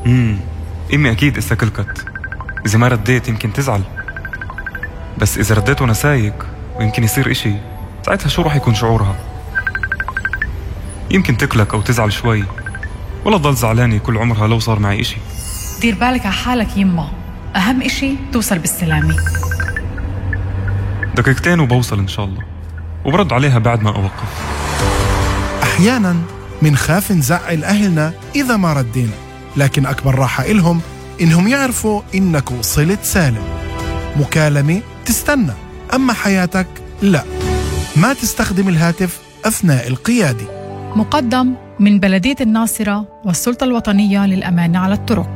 أمي أكيد إسا كلكت. إذا ما رديت يمكن تزعل، بس إذا رديت وأنا سايق ويمكن يصير إشي، ساعتها شو رح يكون شعورها؟ يمكن تكلك أو تزعل شوي، ولا تضل زعلانة كل عمرها لو صار معي إشي. دير بالك على حالك يما، أهم إشي توصل بالسلامة. دقيقتين وبوصل إن شاء الله، وبرد عليها بعد ما أوقف. أحياناً منخاف نزعل أهلنا إذا ما ردينا، لكن أكبر راحة إلهم إنهم يعرفوا إنك وصلت سالم. مكالمة تستنى، أما حياتك لا. ما تستخدم الهاتف أثناء القيادة. مقدم من بلدية الناصرة والسلطة الوطنية للأمانة على الطرق.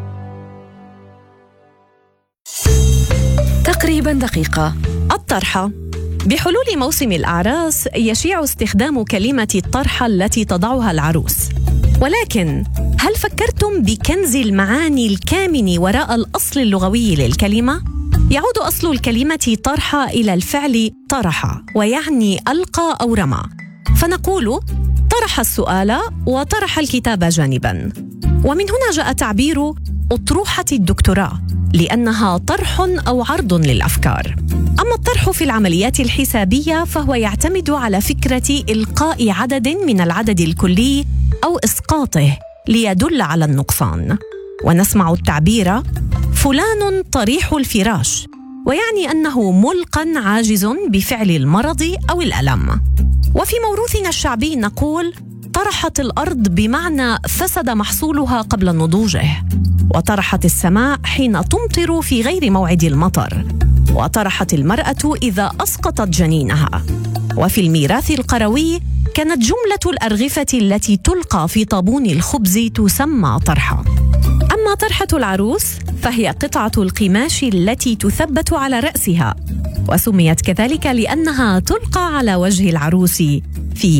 تقريبا دقيقة. الطرحة. بحلول موسم الأعراس يشيع استخدام كلمة الطرحة التي تضعها العروس، ولكن هل فكرتم بكنز المعاني الكامن وراء الأصل اللغوي للكلمة؟ يعود أصل الكلمة طرحة إلى الفعل طرح، ويعني ألقى أو رمى، فنقول طرح السؤال وطرح الكتاب جانباً. ومن هنا جاء تعبير أطروحة الدكتوراه، لأنها طرح أو عرض للأفكار. أما الطرح في العمليات الحسابية فهو يعتمد على فكرة إلقاء عدد من العدد الكلي أو إسقاطه ليدل على النقصان. ونسمع التعبير فلان طريح الفراش، ويعني أنه ملقى عاجز بفعل المرض أو الألم. وفي موروثنا الشعبي نقول طرحت الأرض بمعنى فسد محصولها قبل نضوجه، وطرحت السماء حين تمطر في غير موعد المطر، وطرحت المرأة إذا أسقطت جنينها. وفي الميراث القروي كانت جملة الأرغفة التي تلقى في طابون الخبز تسمى طرحة. أما طرحة العروس فهي قطعة القماش التي تثبت على رأسها، وسميت كذلك لأنها تلقى على وجه العروس في